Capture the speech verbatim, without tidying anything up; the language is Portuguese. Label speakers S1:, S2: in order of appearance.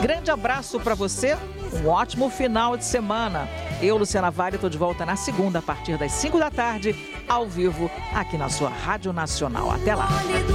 S1: Grande abraço para você, um ótimo final de semana. Eu, Luciana Vale, estou de volta na segunda, a partir das cinco da tarde, ao vivo, aqui na sua Rádio Nacional. Até lá.